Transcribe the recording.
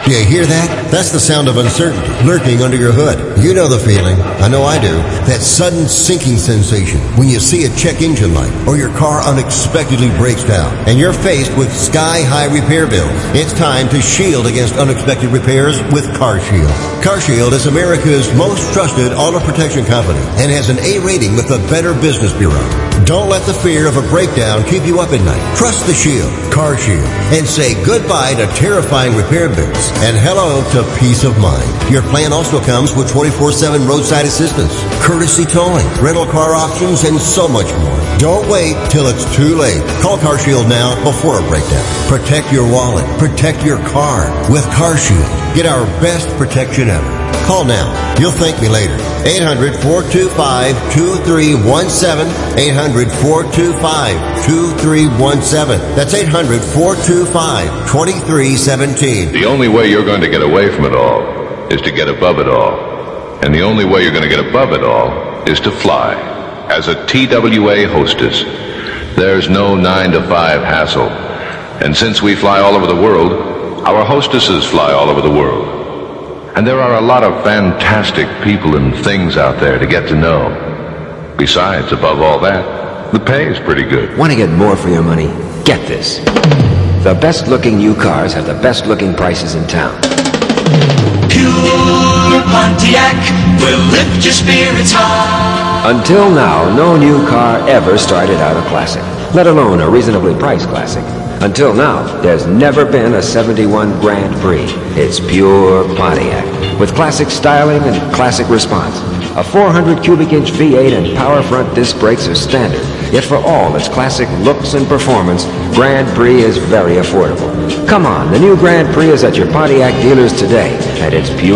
Do you hear that? That's the sound of uncertainty lurking under your hood. You know the feeling. I know I do. That sudden sinking sensation when you see a check engine light or your car unexpectedly breaks down and you're faced with sky-high repair bills. It's time to shield against unexpected repairs with CarShield. CarShield is America's most trusted auto protection company and has an A rating with the Better Business Bureau. Don't let the fear of a breakdown keep you up at night. Trust the Shield, CarShield, and say goodbye to terrifying repair bills and hello to peace of mind. Your plan also comes with 24/7 roadside assistance, courtesy towing, rental car options, and so much more. Don't wait till it's too late. Call CarShield now before a breakdown. Protect your wallet. Protect your car with CarShield. Get our best protection ever. Call now. You'll thank me later. 800-425-2317. 800-425-2317. That's 800-425-2317. The only way you're going to get away from it all is to get above it all. And the only way you're going to get above it all is to fly. As a TWA hostess, there's no 9-to-5 hassle. And since we fly all over the world, our hostesses fly all over the world. And there are a lot of fantastic people and things out there to get to know. Besides, above all that, the pay is pretty good. Want to get more for your money? Get this. The best-looking new cars have the best-looking prices in town. Pure Pontiac will lift your spirits high. Until now, no new car ever started out a classic, let alone a reasonably priced classic. Until now, there's never been a 71 Grand Prix. It's pure Pontiac, with classic styling and classic response. A 400 cubic inch V8 and power front disc brakes are standard, yet for all its classic looks and performance, Grand Prix is very affordable. Come on, the new Grand Prix is at your Pontiac dealers today, and it's pure